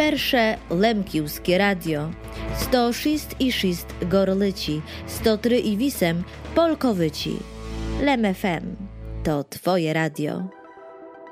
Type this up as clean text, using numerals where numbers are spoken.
Persze Lemkівське radio, 106,6 Gorlici, 103,8 Polkowyci. Lem FM to Twoje radio.